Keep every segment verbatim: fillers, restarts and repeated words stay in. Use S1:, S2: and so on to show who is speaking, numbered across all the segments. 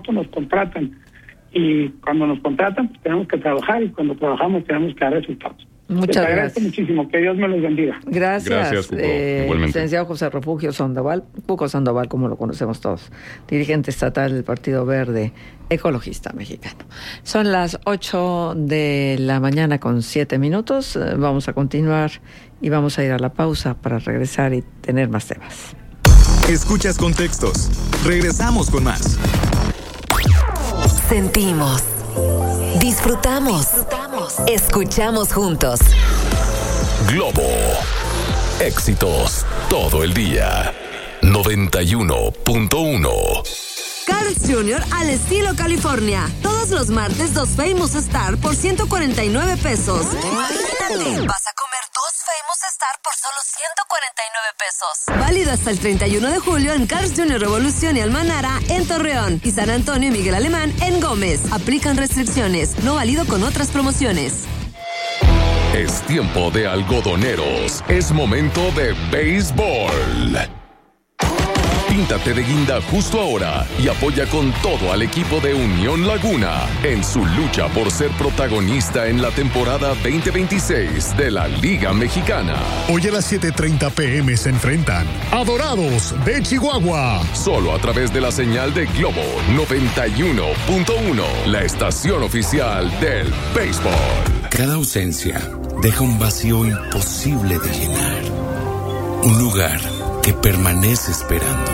S1: nos contratan. Y cuando nos contratan, pues tenemos que trabajar, y cuando trabajamos tenemos que dar resultados.
S2: Muchas
S1: Les
S2: gracias.
S1: muchísimo, que Dios me los bendiga.
S2: Gracias,
S3: Gracias Cuco,
S2: eh,
S3: igualmente.
S2: licenciado José Refugio Sandoval, Cuco Sandoval, como lo conocemos todos, dirigente estatal del Partido Verde Ecologista Mexicano. Son las ocho de la mañana con siete minutos. Eh, vamos a continuar y vamos a ir a la pausa para regresar y tener más temas.
S4: Escuchas Contextos. Regresamos con más.
S5: Sentimos, disfrutamos, disfrutamos, escuchamos juntos.
S6: Globo. Éxitos todo el día. noventa y uno punto uno.
S7: Carl's junior al estilo California. Todos los martes, dos Famous Star por ciento cuarenta y nueve pesos.
S5: Imagínate, vas a comer dos Famous Star por solo ciento cuarenta y nueve pesos.
S7: Válido hasta el treinta y uno de julio en Carl's junior Revolución y Almanara en Torreón. Y San Antonio y Miguel Alemán en Gómez. Aplican restricciones. No válido con otras promociones.
S6: Es tiempo de algodoneros. Es momento de béisbol. Píntate de guinda justo ahora y apoya con todo al equipo de Unión Laguna en su lucha por ser protagonista en la temporada veinte veintiséis de la Liga Mexicana.
S8: Hoy a las siete treinta pm se enfrentan a Dorados de Chihuahua.
S6: Solo a través de la señal de Globo noventa y uno punto uno, la estación oficial del béisbol.
S9: Cada ausencia deja un vacío imposible de llenar. Un lugar que permanece esperando.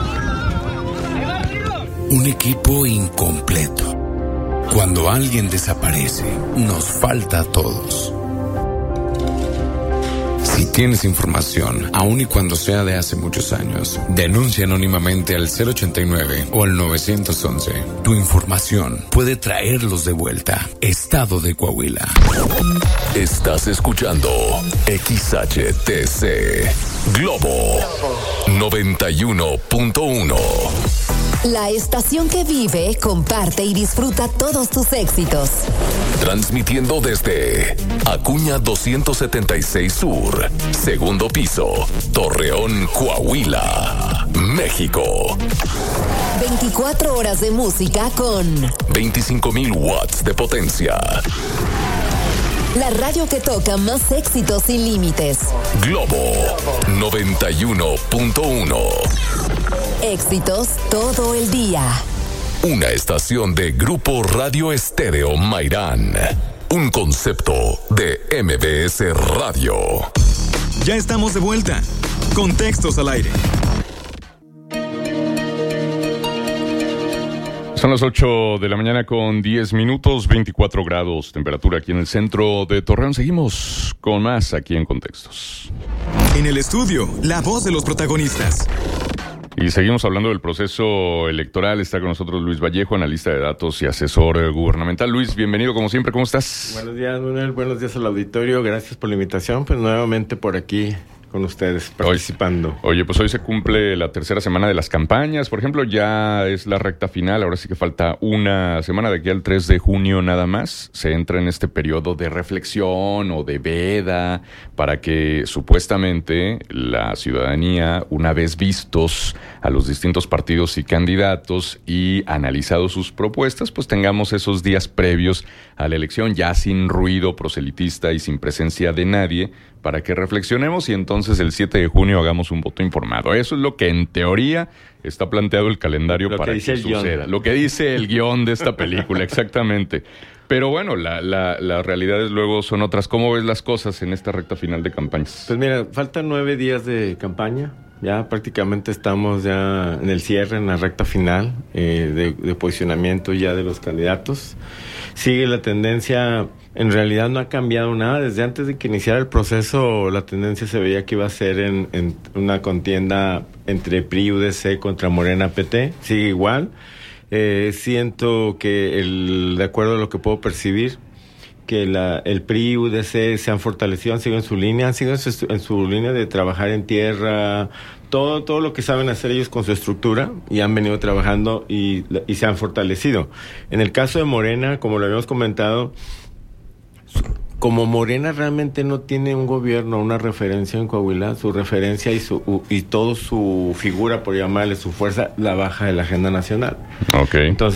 S9: Un equipo incompleto. Cuando alguien desaparece, nos falta a todos. Si tienes información, aun y cuando sea de hace muchos años, denuncia anónimamente al cero ochenta y nueve o al nueve once. Tu información puede traerlos de vuelta. Estado de Coahuila.
S6: Estás escuchando X H T C Globo noventa y uno punto uno.
S5: La estación que vive, comparte y disfruta todos tus éxitos.
S6: Transmitiendo desde Acuña doscientos setenta y seis Sur, segundo piso, Torreón, Coahuila, México.
S5: veinticuatro horas de música con
S6: veinticinco mil watts de potencia.
S5: la radio que toca más éxitos sin límites.
S6: Globo noventa y uno punto uno.
S5: Éxitos todo el día.
S6: Una estación de Grupo Radio Estéreo Mairán. Un concepto de M B S Radio.
S4: Ya estamos de vuelta. Contextos al aire.
S3: Son las ocho de la mañana con diez minutos, veinticuatro grados, temperatura aquí en el centro de Torreón. Seguimos con más aquí en Contextos.
S4: En el estudio, la voz de los protagonistas.
S3: Y seguimos hablando del proceso electoral. Está con nosotros Luis Vallejo, analista de datos y asesor gubernamental. Luis, bienvenido como siempre, ¿cómo estás?
S10: Buenos días, Manuel, buenos días al auditorio, gracias por la invitación, pues nuevamente por aquí con ustedes participando.
S3: Oye, pues hoy se cumple la tercera semana de las campañas, por ejemplo, ya es la recta final, ahora sí que falta una semana, de aquí al tres de junio nada más, se entra en este periodo de reflexión o de veda para que supuestamente la ciudadanía, una vez vistos a los distintos partidos y candidatos y analizados sus propuestas, pues tengamos esos días previos a la elección ya sin ruido proselitista y sin presencia de nadie, para que reflexionemos y entonces el siete de junio hagamos un voto informado. Eso es lo que en teoría está planteado el calendario
S10: lo
S3: para
S10: que,
S3: que, que suceda.
S10: Guión.
S3: Lo que dice el guión de esta película, exactamente. Pero bueno, la, la, las realidades luego son otras. ¿Cómo ves las cosas en esta recta final de campañas?
S10: Pues mira, faltan nueve días de campaña. Ya prácticamente estamos ya en el cierre, en la recta final eh, de, de posicionamiento ya de los candidatos. Sigue la tendencia, en realidad no ha cambiado nada. Desde antes de que iniciara el proceso, la tendencia se veía que iba a ser en, en una contienda entre P R I, U D C contra Morena, P T. Sigue igual. Eh, siento que, el, de acuerdo a lo que puedo percibir, que la, el P R I y U D C se han fortalecido, han seguido en su línea, han seguido en su, en su línea de trabajar en tierra, todo, todo lo que saben hacer ellos con su estructura, y han venido trabajando y, y se han fortalecido. En el caso de Morena, como lo habíamos comentado, como Morena realmente no tiene un gobierno, una referencia en Coahuila, su referencia y su y todo su figura, por llamarle su fuerza, la baja de la agenda nacional.
S3: Okay.
S10: Entonces